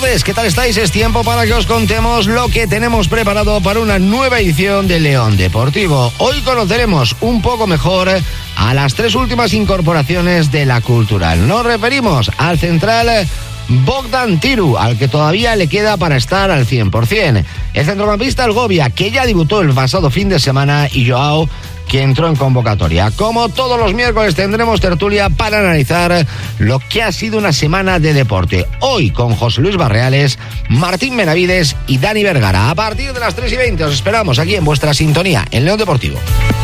tardes, ¿qué tal estáis? Es tiempo para que os contemos lo que tenemos preparado para una nueva edición de León Deportivo. Hoy conoceremos un poco mejor a las 3 últimas incorporaciones de la Cultural. Nos referimos al central Bogdan Tiru, al que todavía le queda para estar al 100%. El centrocampista Algovia, que ya debutó el pasado fin de semana, y Joao, que entró en convocatoria. Como todos los miércoles tendremos tertulia para analizar lo que ha sido una semana de deporte. Hoy con José Luis Barreales, Martín Benavides y Dani Vergara. A partir de las 3:20 os esperamos aquí en vuestra sintonía, en León Deportivo.